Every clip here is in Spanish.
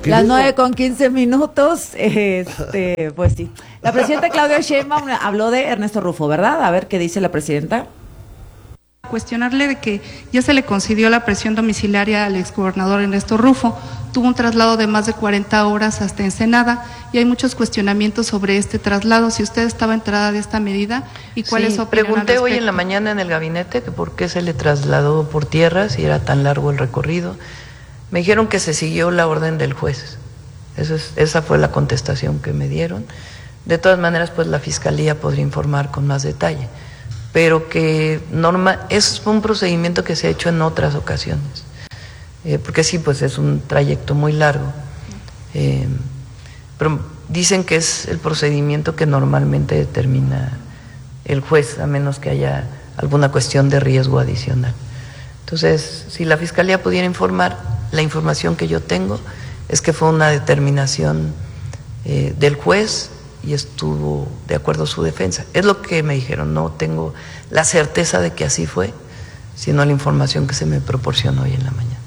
Las 9:15. Pues sí. La presidenta Claudia Sheinbaum habló de Ernesto Rufo, ¿verdad? A ver qué dice la presidenta. Cuestionarle de que ya se le concedió la prisión domiciliaria al exgobernador Ernesto Rufo. Tuvo un traslado de más de 40 horas hasta Ensenada y hay muchos cuestionamientos sobre este traslado. Si usted estaba enterada de esta medida y cuál es su opinión. Pregunté hoy en la mañana en el gabinete que por qué se le trasladó por tierra si era tan largo el recorrido. Me dijeron que se siguió la orden del juez. Esa fue la contestación que me dieron. De todas maneras, pues la Fiscalía podría informar con más detalle, pero que es un procedimiento que se ha hecho en otras ocasiones, porque sí, pues es un trayecto muy largo, pero dicen que es el procedimiento que normalmente determina el juez, a menos que haya alguna cuestión de riesgo adicional. Entonces, si la Fiscalía pudiera informar, la información que yo tengo es que fue una determinación del juez y estuvo de acuerdo su defensa. Es lo que me dijeron, no tengo la certeza de que así fue, sino la información que se me proporcionó hoy en la mañana.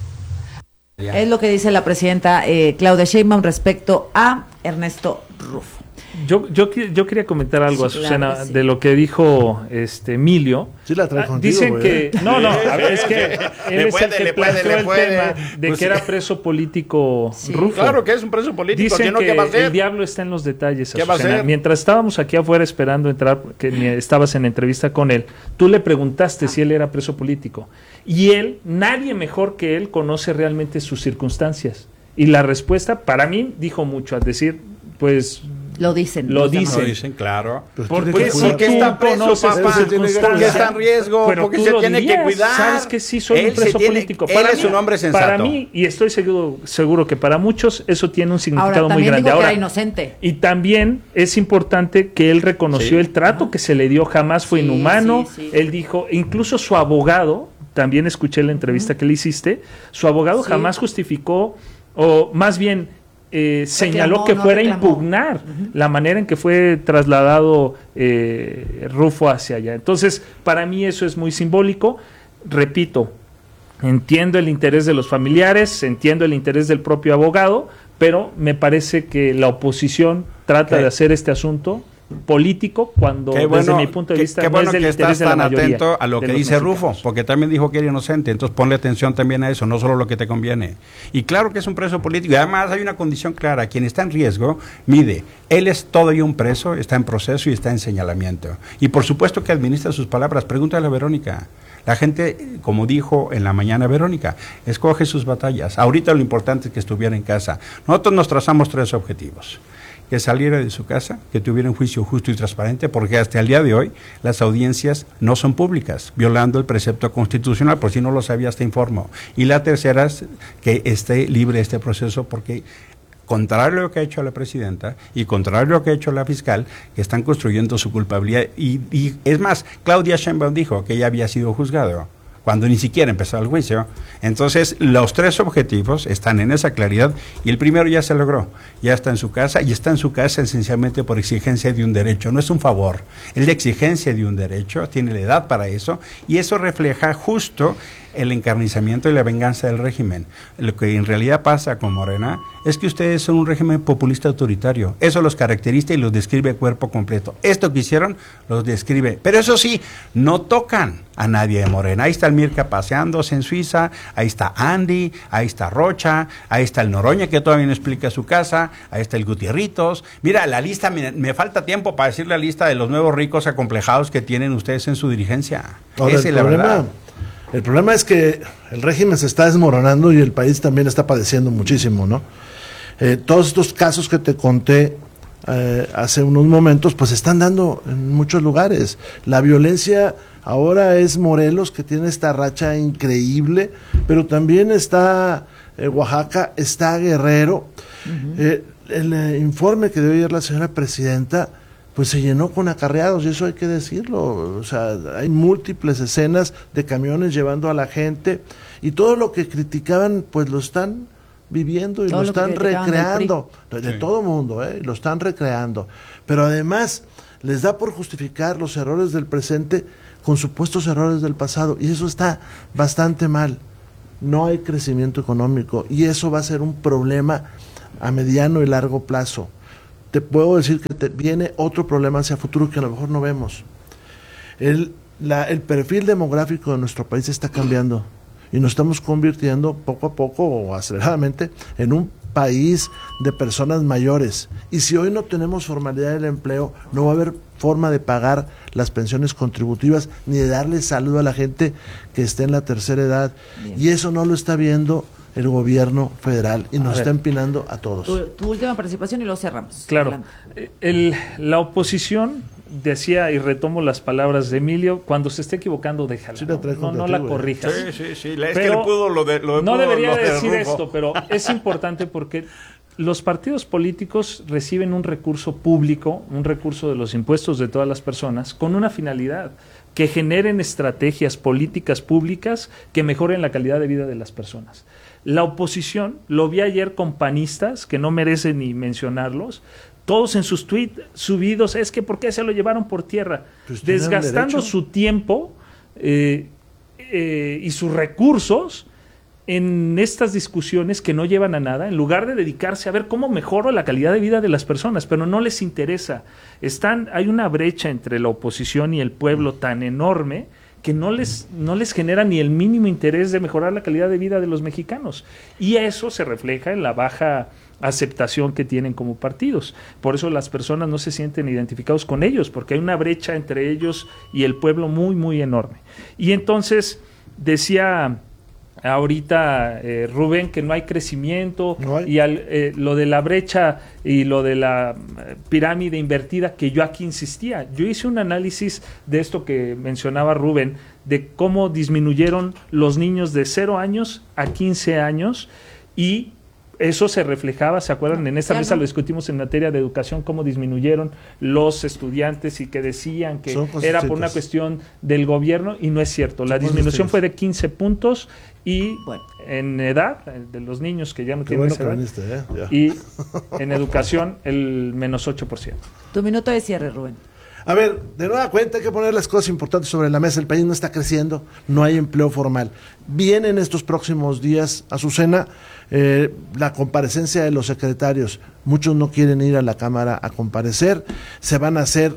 Es lo que dice la presidenta Claudia Sheinbaum respecto a Ernesto Rufo. Yo quería comentar algo, Sí, Azucena, claro que sí. de lo que dijo Emilio. Sí la trae contigo, Dicen güey. que a ver, es que él es el que planteó el tema de Pues que era preso político Rufo. Claro que es un preso político. Dicen ¿no? que ¿Qué va a hacer? el diablo está en los detalles, ¿Qué va a Azucena. hacer? Mientras estábamos aquí afuera esperando entrar, que estabas en entrevista con él, tú le preguntaste si él era preso político. Y él, nadie mejor que él, conoce realmente sus circunstancias. Y la respuesta, para mí, dijo mucho, al decir, pues... Lo dicen. Lo los demás. dicen. Lo dicen, claro. Pues ¿Por tiene qué que sí cuidar. Porque está preso, conoces papá. sus circunstancias? Porque está en riesgo, Pero porque tú se lo tiene dirías, que cuidar. Sabes que sí soy un Él se preso tiene- político. él es un hombre sensato. Para mí, y estoy seguro que para muchos eso tiene un significado Ahora, muy también grande. dijo que Ahora, era inocente. y también es importante que él reconoció Sí. el trato que se le dio, jamás fue Sí, inhumano. sí, sí. Él dijo, incluso su abogado, también escuché la entrevista que le hiciste, su abogado Sí. jamás justificó, o más bien señaló Reclamó, que no fuera a reclamó. impugnar la manera en que fue trasladado Rufo hacia allá. Entonces, para mí eso es muy simbólico. Repito, entiendo el interés de los familiares, entiendo el interés del propio abogado, pero me parece que la oposición trata ¿Qué? de hacer este asunto político cuando Qué bueno, desde mi punto de vista qué no bueno es del que interés estás de la tan mayoría atento a lo de que los dice mexicanos. Rufo, porque también dijo que era inocente, entonces ponle atención también a eso, no solo lo que te conviene. Y claro que es un preso político, y además hay una condición clara, quien está en riesgo, mide, él es todavía un preso, está en proceso y está en señalamiento. Y por supuesto que administra sus palabras, pregúntale a Verónica. La gente, como dijo en la mañana Verónica, escoge sus batallas. Ahorita lo importante es que estuviera en casa. Nosotros nos trazamos 3 objetivos. Que saliera de su casa, que tuviera un juicio justo y transparente, porque hasta el día de hoy las audiencias no son públicas, violando el precepto constitucional, por si no lo sabías te informo. Y la tercera es que esté libre este proceso, porque contrario a lo que ha hecho la presidenta y contrario a lo que ha hecho la fiscal, que están construyendo su culpabilidad. Y es más, Claudia Sheinbaum dijo que ella había sido juzgado cuando ni siquiera empezó el juicio. Entonces, los 3 objetivos están en esa claridad y el primero ya se logró, ya está en su casa y está en su casa esencialmente por exigencia de un derecho, no es un favor, es la exigencia de un derecho, tiene la edad para eso y eso refleja justo el encarnizamiento y la venganza del régimen. Lo que en realidad pasa con Morena es que ustedes son un régimen populista autoritario. Eso los caracteriza y los describe a cuerpo completo. Esto que hicieron los describe. Pero eso sí, no tocan a nadie de Morena. Ahí está el Mirka paseándose en Suiza, ahí está Andy, ahí está Rocha, ahí está el Noroña que todavía no explica su casa, ahí está el Gutierritos. Mira, la lista, me falta tiempo para decir la lista de los nuevos ricos acomplejados que tienen ustedes en su dirigencia. Ahora, Esa es la verdad. El problema es que el régimen se está desmoronando y el país también está padeciendo muchísimo, ¿no? Todos estos casos que te conté hace unos momentos, pues se están dando en muchos lugares. La violencia ahora es Morelos, que tiene esta racha increíble, pero también está Oaxaca, está Guerrero. El informe que dio ayer la señora presidenta pues se llenó con acarreados, y eso hay que decirlo. O sea, hay múltiples escenas de camiones llevando a la gente, y todo lo que criticaban, pues lo están viviendo y Todo lo lo que están criticaban del recreando, de todo mundo, lo están recreando. Pero además, les da por justificar los errores del presente con supuestos errores del pasado, y eso está bastante mal. No hay crecimiento económico, y eso va a ser un problema a mediano y largo plazo. Te puedo decir que viene otro problema hacia futuro que a lo mejor no vemos. El perfil demográfico de nuestro país está cambiando y nos estamos convirtiendo poco a poco o aceleradamente en un país de personas mayores. Y si hoy no tenemos formalidad del empleo, no va a haber forma de pagar las pensiones contributivas ni de darle salud a la gente que esté en la tercera edad. Bien. Y eso no lo está viendo el gobierno federal y nos está empinando a todos. Tu última participación y lo cerramos. Claro. La oposición decía, y retomo las palabras de Emilio, cuando se esté equivocando, déjala. Sí, no la corrijas. Sí. Es que le pudo lo de no debería decir esto, pero es importante porque los partidos políticos reciben un recurso público, un recurso de los impuestos de todas las personas, con una finalidad: que generen estrategias políticas públicas que mejoren la calidad de vida de las personas. La oposición, lo vi ayer con panistas, que no merecen ni mencionarlos, todos en sus tweets subidos, es que ¿por qué se lo llevaron por tierra? Pues desgastando su tiempo y sus recursos en estas discusiones que no llevan a nada, en lugar de dedicarse a ver cómo mejoro la calidad de vida de las personas, pero no les interesa. Hay una brecha entre la oposición y el pueblo tan enorme que no les genera ni el mínimo interés de mejorar la calidad de vida de los mexicanos. Y eso se refleja en la baja aceptación que tienen como partidos. Por eso las personas no se sienten identificados con ellos, porque hay una brecha entre ellos y el pueblo muy, muy enorme. Y entonces decía ahorita Rubén que no hay crecimiento, y lo de la brecha y lo de la pirámide invertida, que yo aquí insistía. Yo hice un análisis de esto que mencionaba Rubén, de cómo disminuyeron los niños de 0 años a 15 años, y eso se reflejaba, ¿se acuerdan? En esta mesa lo discutimos en materia de educación, cómo disminuyeron los estudiantes y que decían que era por una cuestión del gobierno, y no es cierto. La disminución fue de 15 puntos y en edad de los niños que ya no tienen esa edad, y en educación el menos 8%. Tu minuto de cierre, Rubén. A ver, de nueva cuenta hay que poner las cosas importantes sobre la mesa. El país no está creciendo, no hay empleo formal. Viene en estos próximos días, Azucena, la comparecencia de los secretarios. Muchos no quieren ir a la Cámara a comparecer, se van a hacer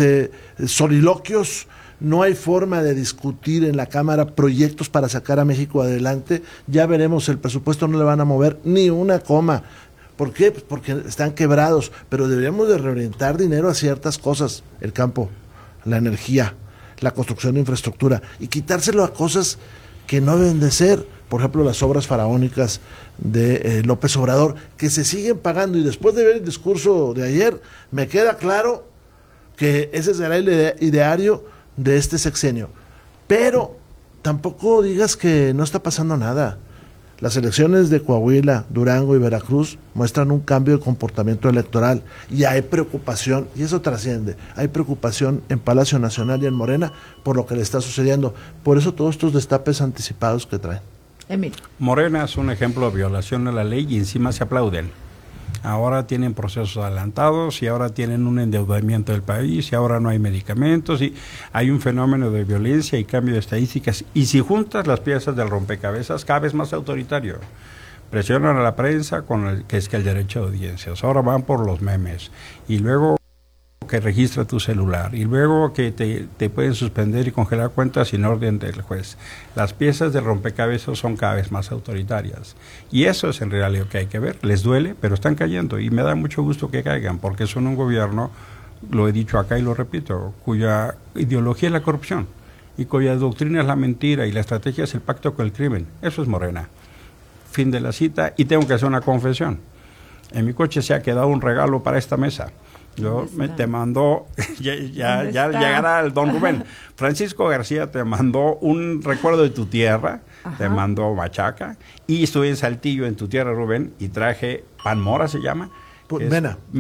soliloquios. No hay forma de discutir en la Cámara proyectos para sacar a México adelante. Ya veremos, el presupuesto no le van a mover ni una coma. ¿Por qué? Pues porque están quebrados, pero deberíamos de reorientar dinero a ciertas cosas: el campo, la energía, la construcción de infraestructura, y quitárselo a cosas que no deben de ser. Por ejemplo, las obras faraónicas de López Obrador, que se siguen pagando, y después de ver el discurso de ayer, me queda claro que ese será el ideario de este sexenio. Pero tampoco digas que no está pasando nada. Las elecciones de Coahuila, Durango y Veracruz muestran un cambio de comportamiento electoral, y hay preocupación, y eso trasciende, hay preocupación en Palacio Nacional y en Morena por lo que le está sucediendo. Por eso todos estos destapes anticipados que traen. Emilio. Morena es un ejemplo de violación a la ley y encima se aplauden. Ahora tienen procesos adelantados, y ahora tienen un endeudamiento del país, y ahora no hay medicamentos, y hay un fenómeno de violencia y cambio de estadísticas. Y si juntas las piezas del rompecabezas, cada vez más autoritario. Presionan a la prensa con que el derecho de audiencias. Ahora van por los memes, y luego que registra tu celular, y luego que te pueden suspender y congelar cuentas sin orden del juez. Las piezas de rompecabezas son cada vez más autoritarias, y eso es en realidad lo que hay que ver. Les duele, pero están cayendo, y me da mucho gusto que caigan, porque son un gobierno, lo he dicho acá y lo repito, cuya ideología es la corrupción, y cuya doctrina es la mentira, y la estrategia es el pacto con el crimen. Eso es Morena. Fin de la cita. Y tengo que hacer una confesión. En mi coche se ha quedado un regalo para esta mesa. Te mandó, ya llegará el don Rubén. Francisco García te mandó un recuerdo de tu tierra. Ajá. Te mandó machaca, y estuve en Saltillo, en tu tierra, Rubén, y traje pan mora, se llama. Mena.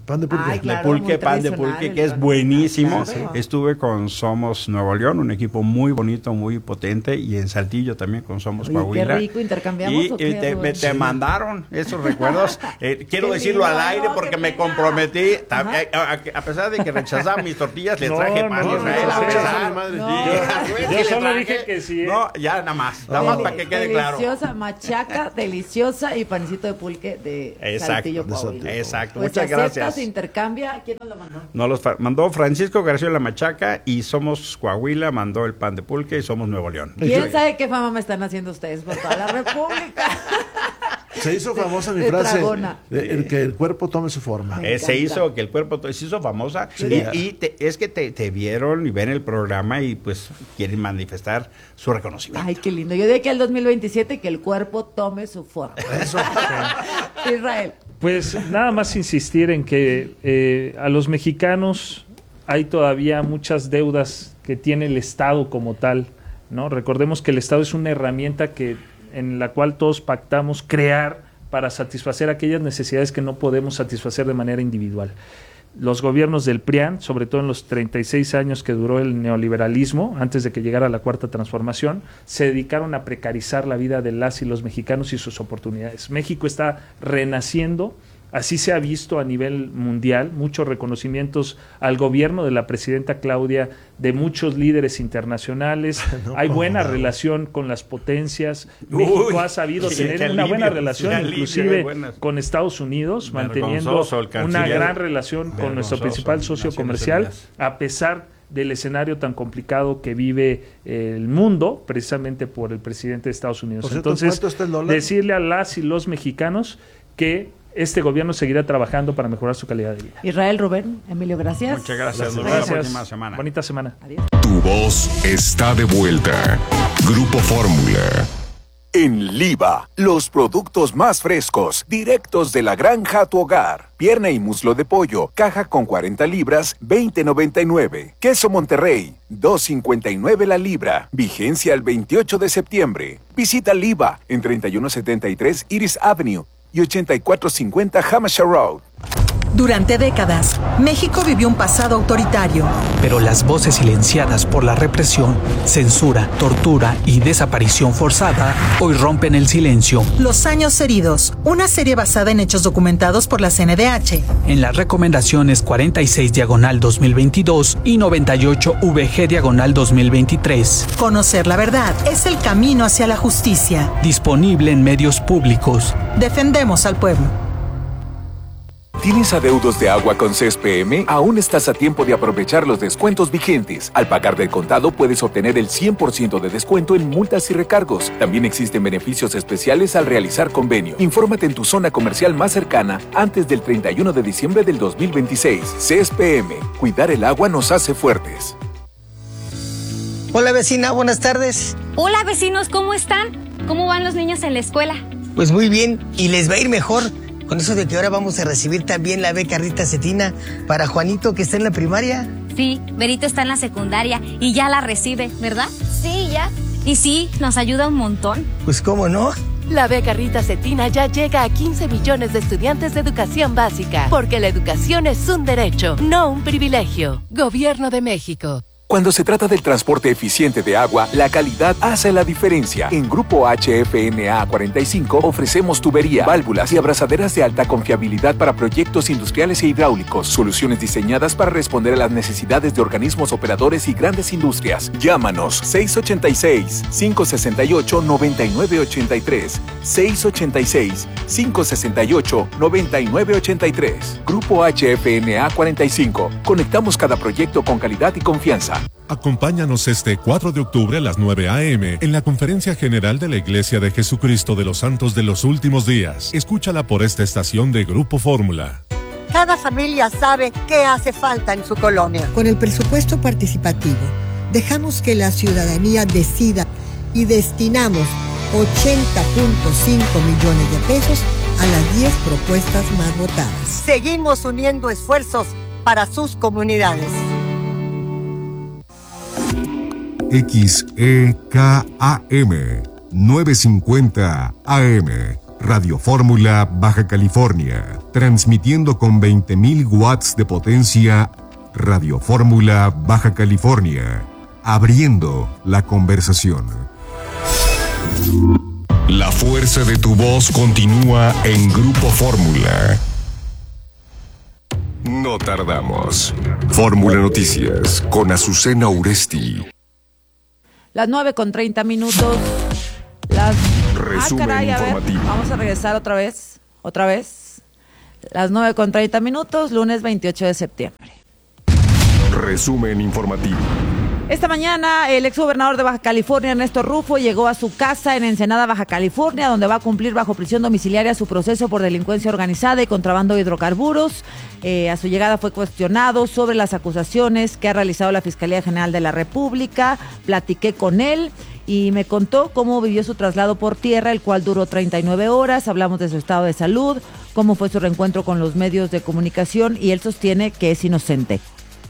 Pan de pulque. Ay, claro, de pulque, muy pan de tradicional pulque, el que es pan. buenísimo. Claro. Estuve con Somos Nuevo León, un equipo muy bonito, muy potente, y en Saltillo también con Somos Oye, Coahuila. qué rico, ¿intercambiamos Y o qué, Rubén? te mandaron esos recuerdos. Quiero Qué decirlo lindo, al aire no, porque qué me pena. comprometí. Ajá. A pesar de que rechazaba mis tortillas, le No, traje no, pan no, Israel no, a no, pesar. madre. No. Y a Rubén Yo sí le solo traje. dije que sí, ¿eh? No, ya nada más para que quede claro. Deliciosa, machaca, deliciosa y panecito de pulque de Exacto, Saltillo, de Coahuila. Saltillo. Exacto, Pues muchas se acepta, gracias. se intercambia. ¿Quién nos lo mandó? Nos los mandó Francisco García La Machaca, y Somos Coahuila mandó el pan de pulque, y Somos Nuevo León. ¿Quién sabe qué fama me están haciendo ustedes por toda la República? Se hizo famosa mi de frase, tragona. el que el cuerpo tome su forma. Me Se encanta. hizo que el cuerpo se hizo famosa, Sí. es que te vieron y ven el programa y pues quieren manifestar su reconocimiento. Ay, qué lindo. Yo de aquí al 2027 que el cuerpo tome su forma. Eso. Israel. Pues nada más insistir en que a los mexicanos hay todavía muchas deudas que tiene el Estado como tal, ¿no? Recordemos que el Estado es una herramienta en la cual todos pactamos crear para satisfacer aquellas necesidades que no podemos satisfacer de manera individual. Los gobiernos del PRIAN, sobre todo en los 36 años que duró el neoliberalismo, antes de que llegara la Cuarta Transformación, se dedicaron a precarizar la vida de las y los mexicanos y sus oportunidades. México está renaciendo, así se ha visto a nivel mundial, muchos reconocimientos al gobierno de la presidenta Claudia, de muchos líderes internacionales, hay buena relación con las potencias, México ha sabido tener una buena relación inclusive con Estados Unidos, manteniendo Vergonzoso el una canciller. gran relación con nuestro Vergonzoso, principal socio Naciones comercial, Unidas. a pesar del escenario tan complicado que vive el mundo, precisamente por el presidente de Estados Unidos. Por cierto, Entonces, ¿cuánto está el dólar? decirle a las y los mexicanos que este gobierno seguirá trabajando para mejorar su calidad de vida. Israel, Rubén, Emilio, gracias. Muchas gracias. Nos vemos la Gracias. próxima semana. Bonita semana. Adiós. Tu voz está de vuelta. Grupo Fórmula. En Liva, los productos más frescos, directos de la granja a tu hogar. Pierna y muslo de pollo, caja con 40 libras, $20.99. Queso Monterrey, $2.59 la libra. Vigencia el 28 de septiembre. Visita Liva en 3173 Iris Avenue y 8450 Hampshire Road. Durante décadas, México vivió un pasado autoritario. Pero las voces silenciadas por la represión, censura, tortura y desaparición forzada hoy rompen el silencio. Los años heridos, una serie basada en hechos documentados por la CNDH. En las recomendaciones 46/2022 y 98/VG/2023. Conocer la verdad es el camino hacia la justicia. Disponible en medios públicos. Defendemos al pueblo. ¿Tienes adeudos de agua con CSPM? Aún estás a tiempo de aprovechar los descuentos vigentes. Al pagar del contado puedes obtener el 100% de descuento en multas y recargos. También existen beneficios especiales al realizar convenio. Infórmate en tu zona comercial más cercana antes del 31 de diciembre del 2026. CSPM. Cuidar el agua nos hace fuertes. Hola vecina, buenas tardes. Hola vecinos, ¿cómo están? ¿Cómo van los niños en la escuela? Pues muy bien, y les va a ir mejor. Con eso de que ahora vamos a recibir también la beca Rita Cetina para Juanito, que está en la primaria. Sí, Berito está en la secundaria y ya la recibe, ¿verdad? Sí, ya. Y sí, nos ayuda un montón. Pues cómo no. La beca Rita Cetina ya llega a 15 millones de estudiantes de educación básica, porque la educación es un derecho, no un privilegio. Gobierno de México. Cuando se trata del transporte eficiente de agua, la calidad hace la diferencia. En Grupo HFNA 45 ofrecemos tubería, válvulas y abrazaderas de alta confiabilidad para proyectos industriales e hidráulicos. Soluciones diseñadas para responder a las necesidades de organismos operadores y grandes industrias. Llámanos 686-568-9983. 686-568-9983. Grupo HFNA 45. Conectamos cada proyecto con calidad y confianza. Acompáñanos este 4 de octubre a las 9 a.m. en la Conferencia General de la Iglesia de Jesucristo de los Santos de los Últimos Días. Escúchala por esta estación de Grupo Fórmula. Cada familia sabe qué hace falta en su colonia. Con el presupuesto participativo, dejamos que la ciudadanía decida y destinamos 80.5 millones de pesos a las 10 propuestas más votadas. Seguimos uniendo esfuerzos para sus comunidades. XEKAM 950 AM Radio Fórmula Baja California, transmitiendo con 20.000 watts de potencia. Radio Fórmula Baja California, abriendo la conversación. La fuerza de tu voz continúa en Grupo Fórmula. No tardamos. Fórmula Noticias con Azucena Uresti. Las 9:30. Resumen informativo. Vamos a regresar otra vez. Las 9:30, lunes 28 de septiembre. Resumen informativo. Esta mañana, el exgobernador de Baja California, Ernesto Rufo, llegó a su casa en Ensenada, Baja California, donde va a cumplir bajo prisión domiciliaria su proceso por delincuencia organizada y contrabando de hidrocarburos. A su llegada fue cuestionado sobre las acusaciones que ha realizado la Fiscalía General de la República. Platiqué con él y me contó cómo vivió su traslado por tierra, el cual duró 39 horas. Hablamos de su estado de salud, cómo fue su reencuentro con los medios de comunicación, y él sostiene que es inocente.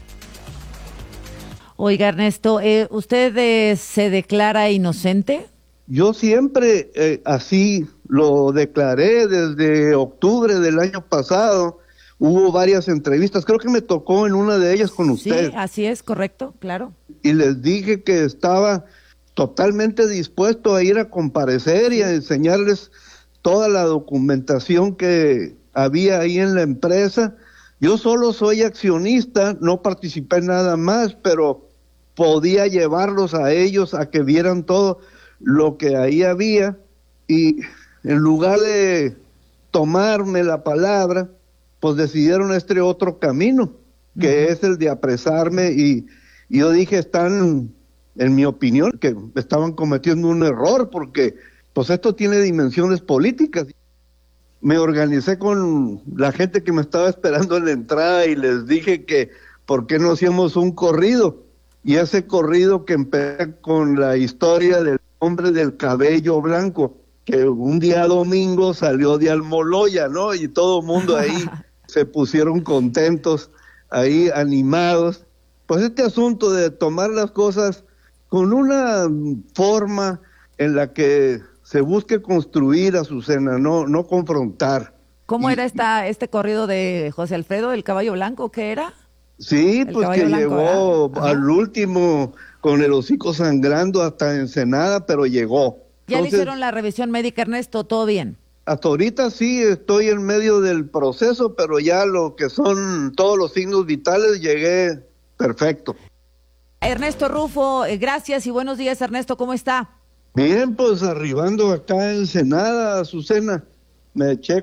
Oiga, Ernesto, ¿usted se declara inocente? Yo siempre así lo declaré desde octubre del año pasado. Hubo varias entrevistas, creo que me tocó en una de ellas con usted. Sí, así es, correcto, claro. Y les dije que estaba totalmente dispuesto a ir a comparecer y a enseñarles toda la documentación que había ahí en la empresa. Yo solo soy accionista, no participé en nada más, pero podía llevarlos a ellos a que vieran todo lo que ahí había, y en lugar de tomarme la palabra, pues decidieron este otro camino, que es el de apresarme, y yo dije, están, en mi opinión, que estaban cometiendo un error, porque pues esto tiene dimensiones políticas. Me organicé con la gente que me estaba esperando en la entrada y les dije que por qué no hacíamos un corrido. Y ese corrido que empezó con la historia del hombre del cabello blanco, que un día domingo salió de Almoloya, ¿no? Y todo el mundo ahí se pusieron contentos, ahí animados. Pues este asunto de tomar las cosas con una forma en la que se busque construir, Azucena, no confrontar. ¿Cómo era este corrido de José Alfredo, el caballo blanco? ¿Qué era? Sí, pues que blanco, llegó al último con el hocico sangrando hasta Ensenada, pero llegó. ¿Ya le hicieron la revisión médica, Ernesto? ¿Todo bien? Hasta ahorita sí, estoy en medio del proceso, pero ya lo que son todos los signos vitales llegué perfecto. Ernesto Rufo, gracias y buenos días, Ernesto, ¿cómo está? Bien, pues arribando acá en Ensenada, Azucena, me eché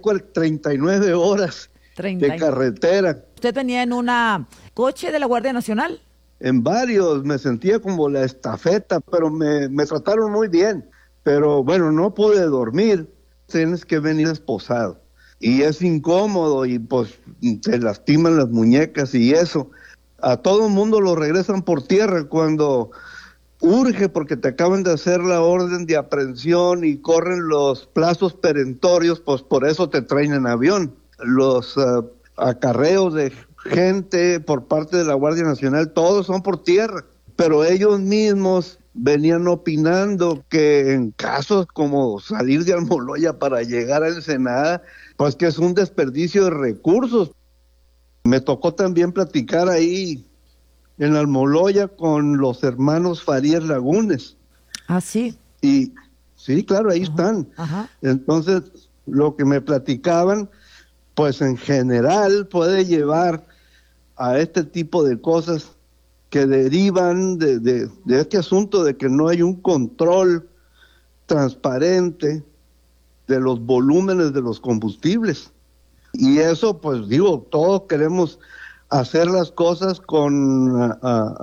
39 horas de carretera. ¿Usted venía en una coche de la Guardia Nacional? En varios, me sentía como la estafeta, pero me trataron muy bien. Pero bueno, no pude dormir, tienes que venir esposado. Y es incómodo y pues te lastiman las muñecas y eso. A todo el mundo lo regresan por tierra cuando urge, porque te acaban de hacer la orden de aprehensión y corren los plazos perentorios, pues por eso te traen en avión. Los acarreos de gente por parte de la Guardia Nacional, todos son por tierra, pero ellos mismos venían opinando que en casos como salir de Almoloya para llegar a Ensenada, pues que es un desperdicio de recursos. Me tocó también platicar ahí en Almoloya con los hermanos Farías Lagunes. Ah, sí. Y sí, claro, ahí están. Ajá. Entonces, lo que me platicaban, pues en general puede llevar a este tipo de cosas que derivan de este asunto de que no hay un control transparente de los volúmenes de los combustibles. Y eso, pues digo, todos queremos hacer las cosas con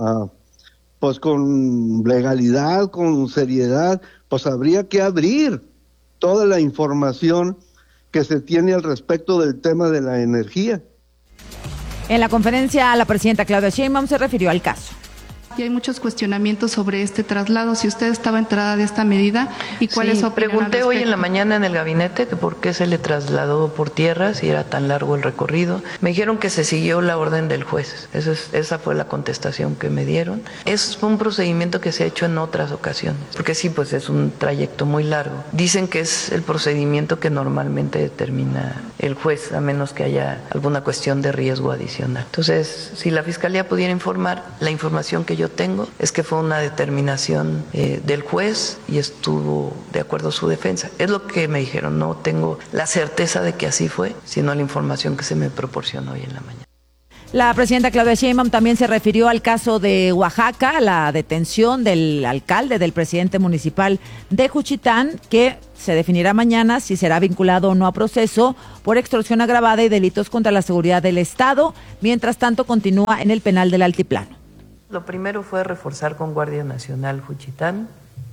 pues con legalidad, con seriedad. Pues habría que abrir toda la información que se tiene al respecto del tema de la energía. En la conferencia, la presidenta Claudia Sheinbaum se refirió al caso. Y hay muchos cuestionamientos sobre este traslado, si usted estaba enterada de esta medida y cuál es su opinión. Pregunté hoy en la mañana en el gabinete que por qué se le trasladó por tierra, si era tan largo el recorrido. Me dijeron que se siguió la orden del juez, esa fue la contestación que me dieron. Es un procedimiento que se ha hecho en otras ocasiones, porque sí, pues es un trayecto muy largo. Dicen que es el procedimiento que normalmente determina el juez, a menos que haya alguna cuestión de riesgo adicional. Entonces, si la Fiscalía pudiera informar, la información que yo tengo es que fue una determinación del juez y estuvo de acuerdo su defensa. Es lo que me dijeron, no tengo la certeza de que así fue, sino la información que se me proporcionó hoy en la mañana. La presidenta Claudia Sheinbaum también se refirió al caso de Oaxaca, la detención del alcalde, del presidente municipal de Juchitán, que se definirá mañana si será vinculado o no a proceso por extorsión agravada y delitos contra la seguridad del Estado. Mientras tanto, continúa en el penal del Altiplano. Lo primero fue reforzar con Guardia Nacional Juchitán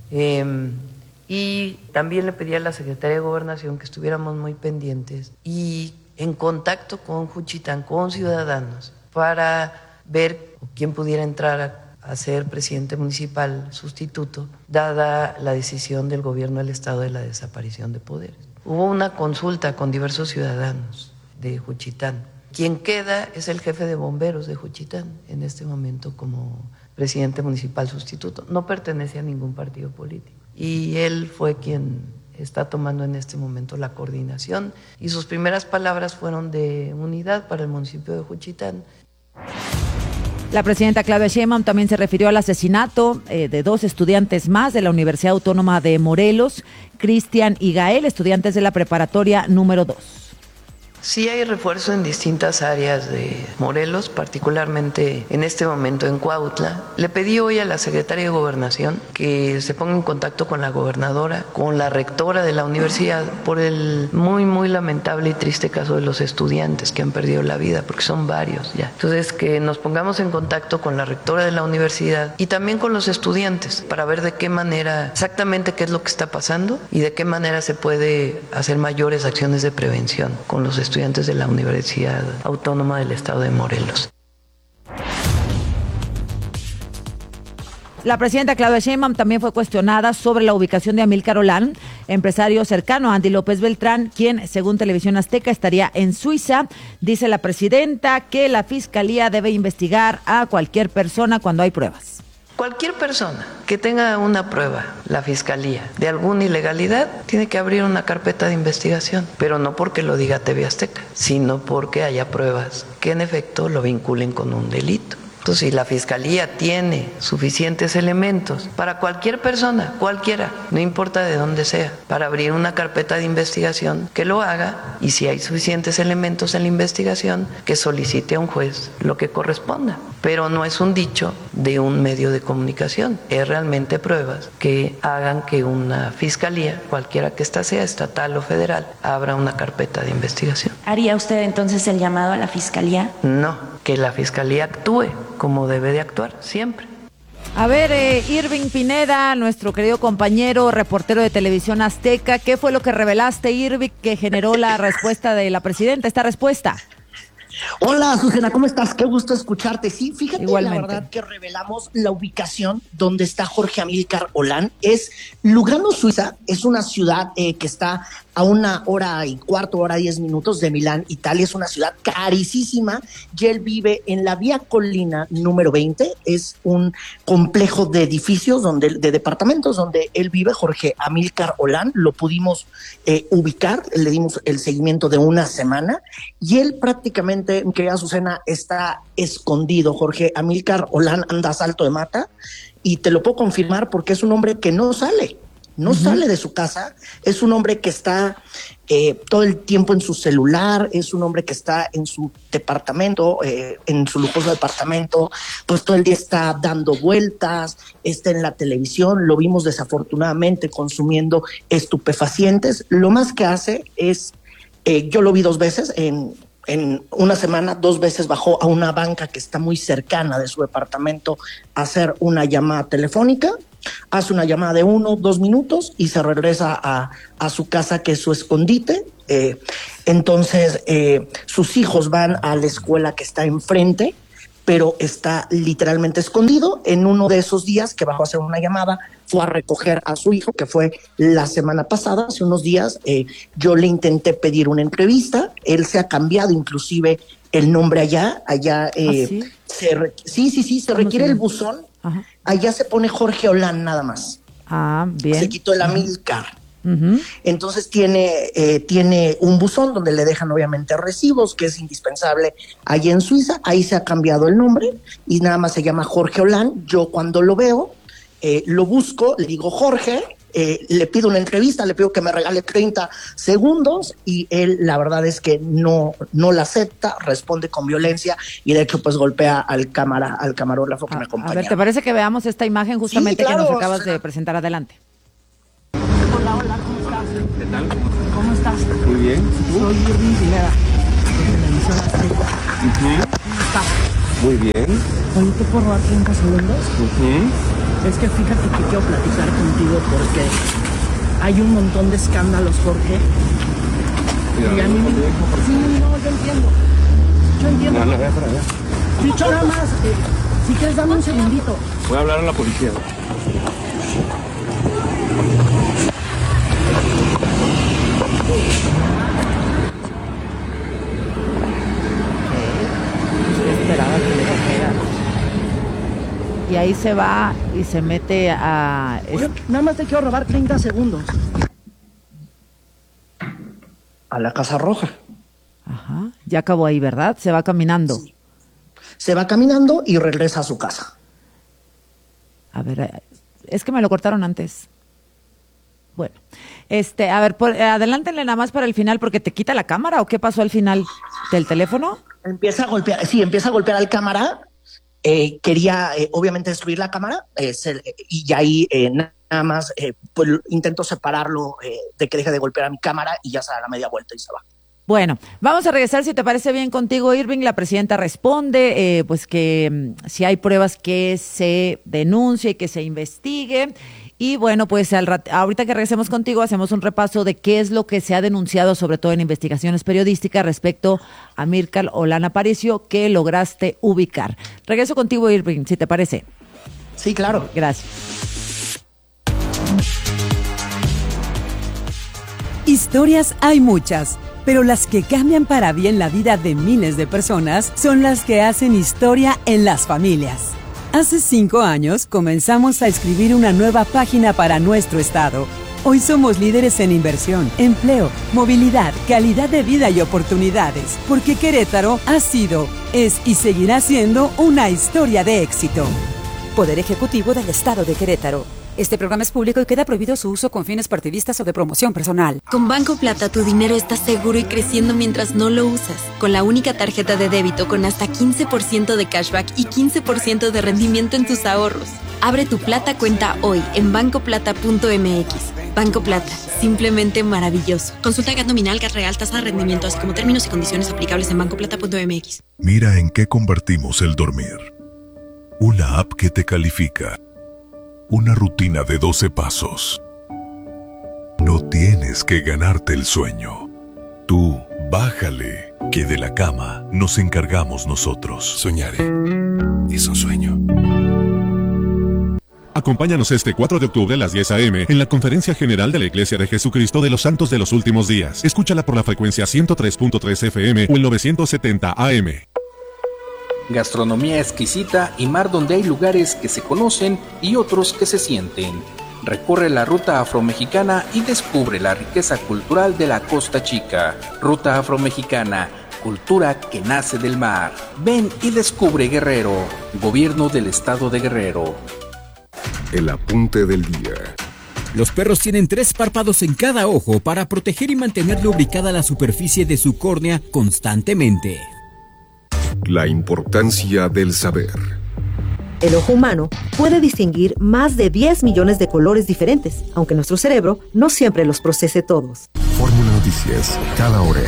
y también le pedí a la Secretaría de Gobernación que estuviéramos muy pendientes y en contacto con Juchitán, con ciudadanos, para ver quién pudiera entrar a ser presidente municipal sustituto, dada la decisión del gobierno del Estado de la desaparición de poderes. Hubo una consulta con diversos ciudadanos de Juchitán. Quien queda es el jefe de bomberos de Juchitán en este momento como presidente municipal sustituto. No pertenece a ningún partido político. Y él fue quien está tomando en este momento la coordinación y sus primeras palabras fueron de unidad para el municipio de Juchitán. La presidenta Claudia Sheinbaum también se refirió al asesinato de 2 estudiantes más de la Universidad Autónoma de Morelos, Cristian y Gael, estudiantes de la preparatoria número 2. Sí hay refuerzo en distintas áreas de Morelos, particularmente en este momento en Cuautla. Le pedí hoy a la Secretaria de Gobernación que se ponga en contacto con la gobernadora, con la rectora de la universidad, por el muy lamentable y triste caso de los estudiantes que han perdido la vida, porque son varios ya. Entonces, que nos pongamos en contacto con la rectora de la universidad y también con los estudiantes para ver de qué manera, exactamente qué es lo que está pasando y de qué manera se puede hacer mayores acciones de prevención con los estudiantes de la Universidad Autónoma del Estado de Morelos. La presidenta Claudia Sheinbaum también fue cuestionada sobre la ubicación de Amílcar Olán, empresario cercano a Andy López Beltrán, quien, según Televisión Azteca, estaría en Suiza. Dice la presidenta que la Fiscalía debe investigar a cualquier persona cuando hay pruebas. Cualquier persona que tenga una prueba, la Fiscalía, de alguna ilegalidad, tiene que abrir una carpeta de investigación, pero no porque lo diga TV Azteca, sino porque haya pruebas que en efecto lo vinculen con un delito. Entonces, si la Fiscalía tiene suficientes elementos para cualquier persona, cualquiera, no importa de dónde sea, para abrir una carpeta de investigación, que lo haga, y si hay suficientes elementos en la investigación, que solicite a un juez lo que corresponda. Pero no es un dicho de un medio de comunicación, es realmente pruebas que hagan que una Fiscalía, cualquiera que ésta sea, estatal o federal, abra una carpeta de investigación. ¿Haría usted entonces el llamado a la Fiscalía? No, que la Fiscalía actúe como debe de actuar, siempre. A ver, Irving Pineda, nuestro querido compañero, reportero de Televisión Azteca, ¿qué fue lo que revelaste, Irving, que generó la respuesta de la presidenta, esta respuesta? Hola, Susana, ¿cómo estás? Qué gusto escucharte. Sí, fíjate, igualmente. La verdad que revelamos la ubicación donde está Jorge Amílcar Olán. Es Lugano, Suiza. Es una ciudad que está a 1 hora y cuarto, hora 10 minutos de Milán, Italia. Es una ciudad carísima y él vive en la Vía Colina número 20. Es un complejo de edificios, de departamentos donde él vive, Jorge Amílcar Olán. Lo pudimos ubicar, le dimos el seguimiento de 1 semana y él prácticamente, mi querida Susana, está escondido. Jorge Amílcar Olán anda a salto de mata y te lo puedo confirmar porque es un hombre que no sale. No sale de su casa, es un hombre que está todo el tiempo en su celular, es un hombre que está en su departamento, en su lujoso departamento, pues todo el día está dando vueltas, está en la televisión, lo vimos desafortunadamente consumiendo estupefacientes. Lo más que hace es, yo lo vi 2 veces, en 1 semana 2 veces bajó a una banca que está muy cercana de su departamento a hacer una llamada telefónica. Hace una llamada de 1 o 2 minutos y se regresa a su casa, que es su escondite. Entonces, sus hijos van a la escuela que está enfrente, pero está literalmente escondido. En uno de esos días que bajó a hacer una llamada, fue a recoger a su hijo, que fue la semana pasada, hace unos días. Yo le intenté pedir una entrevista, él se ha cambiado inclusive el nombre allá ¿sí? se requiere el buzón. Ajá. Allá se pone Jorge Olán nada más. Bien. Se quitó el Amílcar. Entonces tiene un buzón donde le dejan obviamente recibos, que es indispensable allá en Suiza. Ahí se ha cambiado el nombre y nada más se llama Jorge Olán. Yo cuando lo veo, lo busco, le digo Jorge, le pido una entrevista, le pido que me regale 30 segundos y él la verdad es que no la acepta, responde con violencia y de hecho pues golpea al camarógrafo que me acompaña. A ver, ¿te parece que veamos esta imagen justamente Sí, claro, que nos acabas de presentar? Adelante. Hola, ¿cómo estás? ¿Qué tal? ¿Cómo estás? Muy bien. Soy Irving Pineda, de Televisión Azteca. ¿Cómo estás? Muy bien. Oye, ¿te puedo robar 30 segundos? Es que fíjate que quiero platicar contigo porque hay un montón de escándalos, Jorge. Mira, y a mí sí, no, yo entiendo. No, para allá. Dicho nada más, si quieres dame un segundito. Voy a hablar a la policía. Esperaba que le dijera. Y ahí se va y se mete a... Oye, nada más te quiero robar 30 segundos. A la Casa Roja. Ajá, ya acabó ahí, ¿verdad? Se va caminando. Sí. Se va caminando y regresa a su casa. A ver, es que me lo cortaron antes. Bueno, a ver, adelántenle nada más para el final porque te quita la cámara, ¿o qué pasó al final del teléfono? Empieza a golpear al cámara. Quería obviamente destruir la cámara y ahí nada más pues intento separarlo de que deje de golpear a mi cámara y ya se da la media vuelta y se va. Bueno, vamos a regresar si te parece bien contigo, Irving. La presidenta responde pues que si hay pruebas que se denuncie, que se investigue. Y bueno, pues ahorita que regresemos contigo hacemos un repaso de qué es lo que se ha denunciado, sobre todo en investigaciones periodísticas, respecto a Amílcar Olán Aparicio, que lograste ubicar. Regreso contigo, Irving, si te parece. Sí, claro. Gracias. Historias hay muchas, pero las que cambian para bien la vida de miles de personas son las que hacen historia en las familias. Hace 5 años comenzamos a escribir una nueva página para nuestro estado. Hoy somos líderes en inversión, empleo, movilidad, calidad de vida y oportunidades, porque Querétaro ha sido, es y seguirá siendo una historia de éxito. Poder Ejecutivo del Estado de Querétaro. Este programa es público y queda prohibido su uso con fines partidistas o de promoción personal. Con Banco Plata tu dinero está seguro y creciendo mientras no lo usas. Con la única tarjeta de débito con hasta 15% de cashback y 15% de rendimiento en tus ahorros. Abre tu Plata cuenta hoy en bancoplata.mx. Banco Plata, simplemente maravilloso. Consulta GAT nominal, GAT real, tasa de rendimiento, así como términos y condiciones aplicables en bancoplata.mx. Mira en qué convertimos el dormir. Una app que te califica. Una rutina de 12 pasos. No tienes que ganarte el sueño. Tú, bájale, que de la cama nos encargamos nosotros. Soñaré. Es un sueño. Acompáñanos este 4 de octubre a las 10 a.m. en la Conferencia General de la Iglesia de Jesucristo de los Santos de los Últimos Días. Escúchala por la frecuencia 103.3 FM o el 970 AM. Gastronomía exquisita y mar donde hay lugares que se conocen y otros que se sienten. Recorre la ruta afromexicana y descubre la riqueza cultural de la Costa Chica. Ruta afromexicana, cultura que nace del mar. Ven y descubre Guerrero. Gobierno del Estado de Guerrero. El apunte del día. Los perros tienen 3 párpados en cada ojo para proteger y mantener lubricada la superficie de su córnea constantemente. La importancia del saber. El ojo humano puede distinguir más de 10 millones de colores diferentes, aunque nuestro cerebro no siempre los procese todos. Fórmula Noticias, cada hora.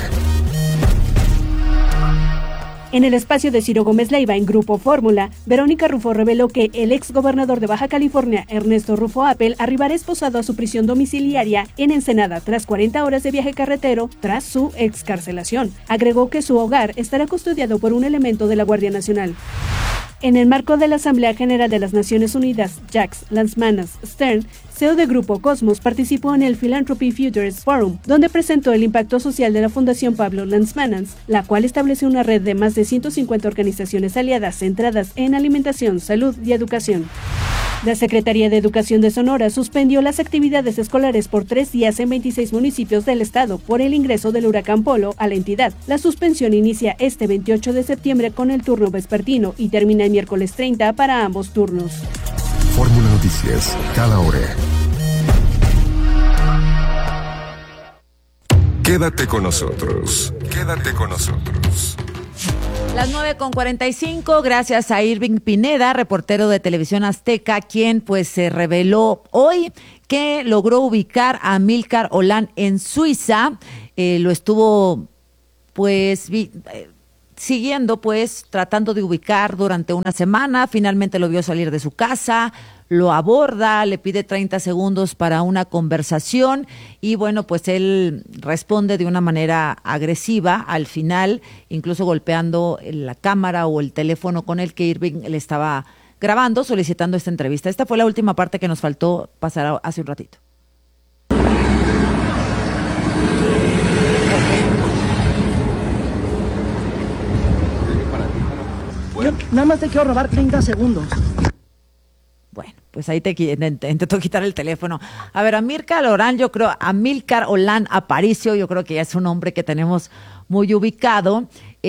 En el espacio de Ciro Gómez Leiva en Grupo Fórmula, Verónica Rufo reveló que el exgobernador de Baja California, Ernesto Rufo Appel, arribará esposado a su prisión domiciliaria en Ensenada tras 40 horas de viaje carretero tras su excarcelación. Agregó que su hogar estará custodiado por un elemento de la Guardia Nacional. En el marco de la Asamblea General de las Naciones Unidas, Jacques Lansmanas Stern, CEO de Grupo Cosmos, participó en el Philanthropy Futures Forum, donde presentó el impacto social de la Fundación Pablo Lansmanas, la cual establece una red de más de 150 organizaciones aliadas centradas en alimentación, salud y educación. La Secretaría de Educación de Sonora suspendió las actividades escolares por 3 días en 26 municipios del estado por el ingreso del huracán Polo a la entidad. La suspensión inicia este 28 de septiembre con el turno vespertino y termina el miércoles 30 para ambos turnos. Fórmula Noticias, cada hora. Quédate con nosotros. Quédate con nosotros. Las 9:45, gracias a Irving Pineda, reportero de Televisión Azteca, quien pues se reveló hoy que logró ubicar a Amílcar Olán en Suiza. Lo estuvo pues siguiendo, pues tratando de ubicar durante una semana. Finalmente lo vio salir de su casa, lo aborda, le pide 30 segundos para una conversación y bueno, pues él responde de una manera agresiva al final, incluso golpeando la cámara o el teléfono con el que Irving le estaba grabando, solicitando esta entrevista. Esta fue la última parte que nos faltó pasar hace un ratito. Yo nada más te quiero robar 30 segundos. Bueno, pues ahí te intentó quitar el teléfono. A ver, Amílcar Olán Aparicio, yo creo que ya es un nombre que tenemos muy ubicado.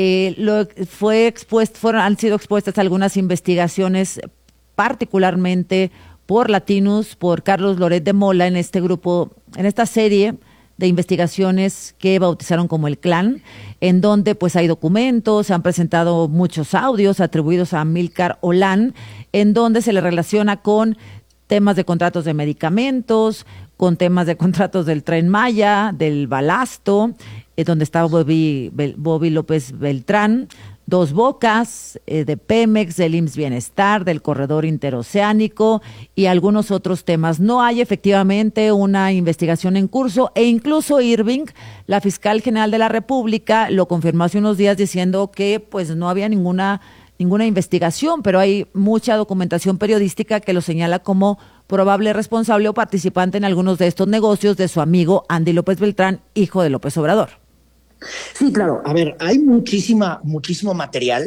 Han sido expuestas algunas investigaciones, particularmente por Latinus, por Carlos Loret de Mola, en este grupo, en esta serie de investigaciones que bautizaron como El Clan, en donde pues hay documentos, se han presentado muchos audios atribuidos a Amílcar Olán, en donde se le relaciona con temas de contratos de medicamentos, con temas de contratos del Tren Maya, del Balasto, donde estaba Bobby López Beltrán, Dos Bocas, de Pemex, del IMSS Bienestar, del Corredor Interoceánico y algunos otros temas. No hay efectivamente una investigación en curso e incluso Irving, la fiscal general de la República, lo confirmó hace unos días diciendo que pues no había ninguna investigación, pero hay mucha documentación periodística que lo señala como probable responsable o participante en algunos de estos negocios de su amigo Andy López Beltrán, hijo de López Obrador. Sí, claro. A ver, hay muchísimo material.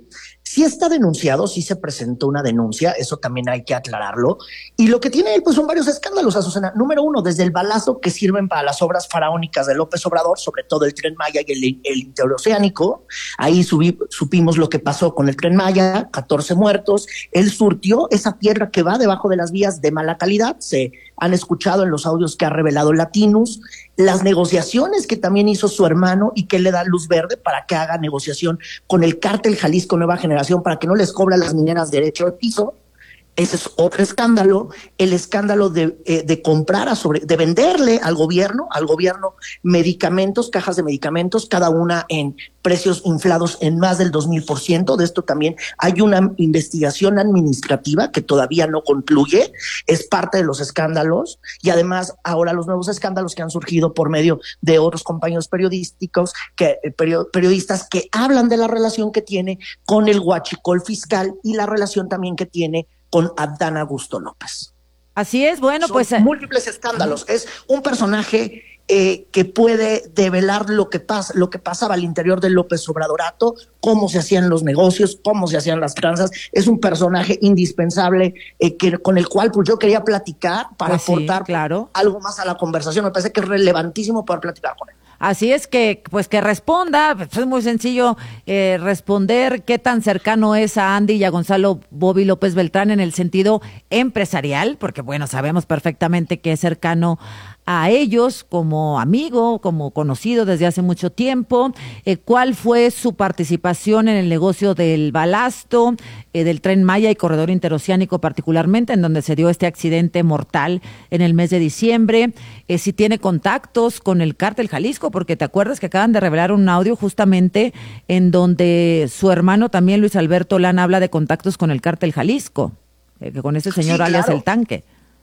Sí está denunciado, sí se presentó una denuncia, eso también hay que aclararlo. Y lo que tiene él, pues son varios escándalos, Azucena. Número uno, desde el balazo que sirven para las obras faraónicas de López Obrador, sobre todo el Tren Maya y el interoceánico. Ahí supimos lo que pasó con el Tren Maya, 14 muertos. Él surtió esa piedra que va debajo de las vías de mala calidad. Se han escuchado en los audios que ha revelado Latinus, las negociaciones que también hizo su hermano y que le da luz verde para que haga negociación con el Cártel Jalisco Nueva Generación para que no les cobra a las mineras derecho de piso. Ese es otro escándalo, el escándalo de comprar, de venderle al gobierno medicamentos, cajas de medicamentos, cada una en precios inflados en más del 2000%. De esto también hay una investigación administrativa que todavía no concluye, es parte de los escándalos, y además ahora los nuevos escándalos que han surgido por medio de otros compañeros periodísticos, periodistas que hablan de la relación que tiene con el huachicol fiscal y la relación también que tiene con Adán Augusto López. Así es, bueno, son pues múltiples escándalos. Es un personaje que puede develar lo que pasaba al interior del López Obradorato, cómo se hacían los negocios, cómo se hacían las tranzas. Es un personaje indispensable con el cual pues yo quería platicar para aportar algo más a la conversación. Me parece que es relevantísimo poder platicar con él. Así es que, pues que responda, pues es muy sencillo responder qué tan cercano es a Andy y a Gonzalo Bobby López Beltrán en el sentido empresarial, porque bueno, sabemos perfectamente que es cercano a ellos como amigo, como conocido desde hace mucho tiempo. ¿Cuál fue su participación en el negocio del Balasto, del Tren Maya y Corredor Interoceánico particularmente, en donde se dio este accidente mortal en el mes de diciembre? Si tiene contactos con el Cártel Jalisco, porque te acuerdas que acaban de revelar un audio justamente en donde su hermano también, Luis Alberto Olán, habla de contactos con el Cártel Jalisco, que con ese señor alias El Tanque.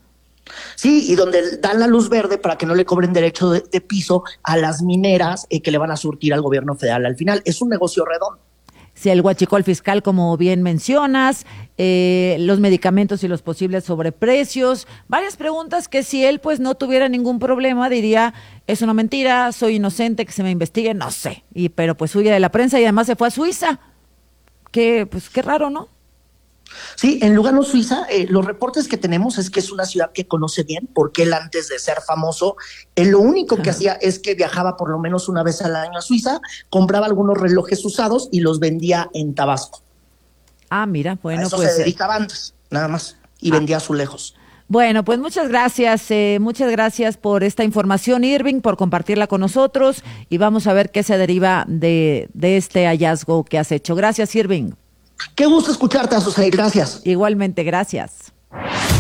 Sí, y donde dan la luz verde para que no le cobren derecho de piso a las mineras que le van a surtir al gobierno federal al final. Es un negocio redondo. si el huachicol fiscal, como bien mencionas, los medicamentos y los posibles sobreprecios, varias preguntas que si él pues no tuviera ningún problema diría, es una mentira, soy inocente, que se me investigue, no sé, pero pues huye de la prensa y además se fue a Suiza, que pues qué raro, ¿no? Sí, en Lugano, Suiza, los reportes que tenemos es que es una ciudad que conoce bien, porque él antes de ser famoso, lo único que hacía es que viajaba por lo menos una vez al año a Suiza, compraba algunos relojes usados y los vendía en Tabasco. Ah, mira, bueno, a eso pues se dedicaba antes, nada más, y vendía azulejos. Bueno, pues muchas gracias por esta información, Irving, por compartirla con nosotros y vamos a ver qué se deriva de este hallazgo que has hecho. Gracias, Irving. Qué gusto escucharte, Azucena, gracias. Igualmente, gracias.